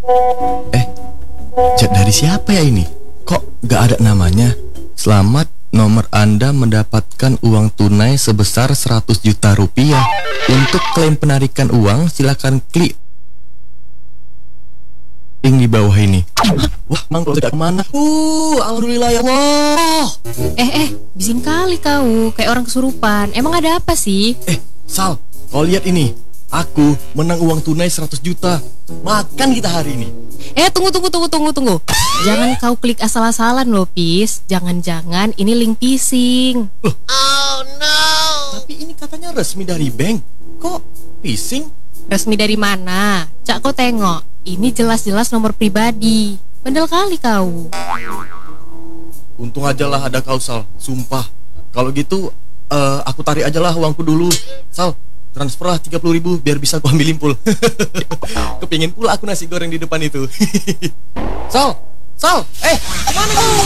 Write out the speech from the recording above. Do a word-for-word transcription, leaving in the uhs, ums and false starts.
Eh, chat dari siapa ya ini? Kok gak ada namanya? Selamat, nomor Anda mendapatkan uang tunai sebesar seratus juta rupiah. Untuk klaim penarikan uang, silakan klik link di bawah ini. Wah, Mang kalau tidak kemana? Uh, alhamdulillah ya Allah. Eh, eh, bising kali kau, kayak orang kesurupan. Emang ada apa sih? Eh, Sal, kau lihat ini. Aku menang uang tunai seratus juta. Makan kita hari ini. Eh, tunggu, tunggu, tunggu, tunggu, tunggu. Jangan kau klik asal-asalan loh, Pis. Jangan-jangan ini link phishing. Loh. Oh no. Tapi ini katanya resmi dari bank. Kok phishing? Resmi dari mana? Cak, kau tengok. Ini jelas-jelas nomor pribadi. Bandel kali kau. Untung aja lah ada kau, Sal. Sumpah. Kalau gitu, uh, aku tarik aja lah uangku dulu. Sal, transferlah tiga puluh ribu biar bisa aku ambilin pul. Kepingin pula aku nasi goreng di depan itu. Sal, Sal, eh, kemana kau?